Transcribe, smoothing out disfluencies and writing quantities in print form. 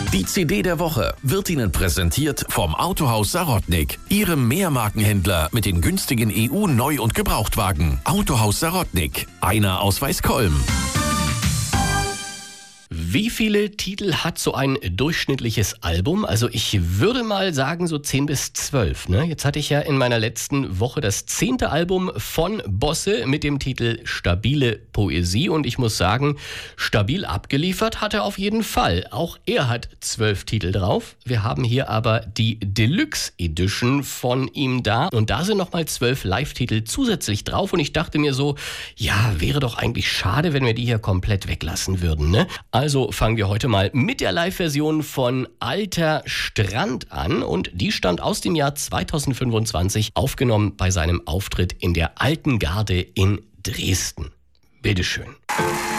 Die CD der Woche wird Ihnen präsentiert vom Autohaus Sarotnik, Ihrem Mehrmarkenhändler mit den günstigen EU-Neu- und Gebrauchtwagen. Autohaus Sarotnik, einer aus Weißkolm. Wie viele Titel hat so ein durchschnittliches Album? Also ich würde mal sagen so 10 bis 12. Ne? Jetzt hatte ich ja in meiner letzten Woche das 10. Album von Bosse mit dem Titel Stabile Poesie. Und ich muss sagen, stabil abgeliefert hat er auf jeden Fall. Auch er hat 12 Titel drauf. Wir haben hier aber die Deluxe Edition von ihm da. Und da sind nochmal 12 Live-Titel zusätzlich drauf. Und ich dachte mir so, ja, wäre doch eigentlich schade, wenn wir die hier komplett weglassen würden. Ne? Also fangen wir heute mal mit der Live-Version von Alter Strand an und die stammt aus dem Jahr 2025, aufgenommen bei seinem Auftritt in der Alten Garde in Dresden. Bitteschön.